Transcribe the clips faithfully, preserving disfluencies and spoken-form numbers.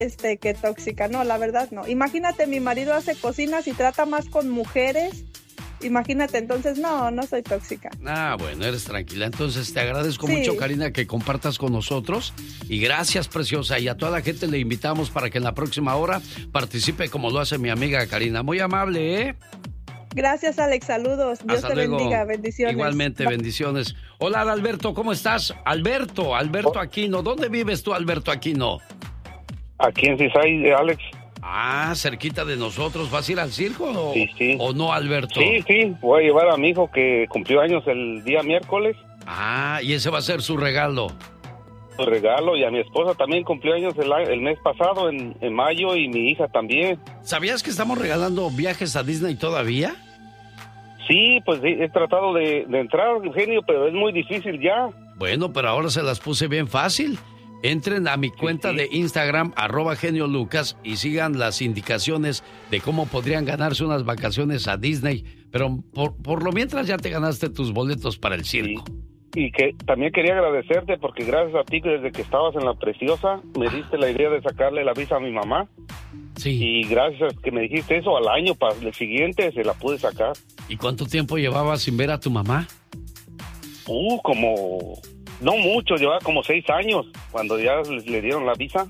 este, que tóxica. No, la verdad no. Imagínate, mi marido hace cocinas y trata más con mujeres. Imagínate, entonces no, no soy tóxica. Ah, bueno, eres tranquila. Entonces te agradezco sí. mucho, Karina, que compartas con nosotros. Y gracias, preciosa. Y a toda la gente le invitamos para que en la próxima hora participe como lo hace mi amiga Karina. Muy amable, ¿eh? Gracias, Alex. Saludos. Dios Hasta te luego. bendiga. Bendiciones. Igualmente, bendiciones. Hola, Alberto, ¿cómo estás? Alberto, Alberto Aquino. ¿Dónde vives tú, Alberto Aquino? Aquí en Cisay, Alex. Ah, cerquita de nosotros. ¿Vas a ir al circo o, sí, sí. o no, Alberto? Sí, sí. Voy a llevar a mi hijo que cumplió años el día miércoles. Ah, y ese va a ser su regalo. Su regalo, y a mi esposa también cumplió años el, el mes pasado, en, en mayo, y mi hija también. ¿Sabías que estamos regalando viajes a Disney todavía? Sí, pues he tratado de, de entrar, Eugenio, pero es muy difícil ya. Bueno, pero ahora se las puse bien fácil. Entren a mi cuenta sí, sí. de Instagram, arroba Genio Lucas, y sigan las indicaciones de cómo podrían ganarse unas vacaciones a Disney. Pero por, por lo mientras ya te ganaste tus boletos para el circo. Sí. Y que también quería agradecerte porque gracias a ti, desde que estabas en La Preciosa, me diste la idea de sacarle la visa a mi mamá. Sí. Y gracias que me dijiste eso, al año, para el siguiente se la pude sacar. ¿Y cuánto tiempo llevabas sin ver a tu mamá? Uh, como... No mucho, llevaba como seis años cuando ya le, le dieron la visa.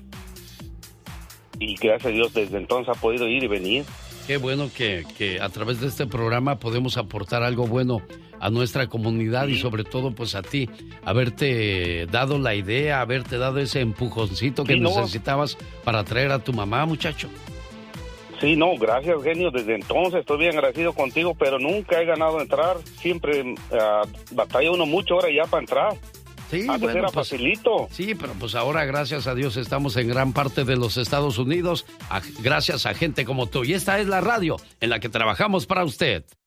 Y gracias a Dios desde entonces ha podido ir y venir. Qué bueno que, que a través de este programa podemos aportar algo bueno a nuestra comunidad sí. y sobre todo pues a ti, haberte dado la idea, haberte dado ese empujoncito que sí, no. necesitabas para traer a tu mamá, muchacho. Sí, no, gracias, genio. Desde entonces estoy bien agradecido contigo, pero nunca he ganado entrar. Siempre uh, batalla uno mucho ahora ya para entrar. Sí, Antes bueno, era pues, facilito. Sí, pero pues ahora, gracias a Dios, estamos en gran parte de los Estados Unidos, a, gracias a gente como tú. Y esta es la radio en la que trabajamos para usted.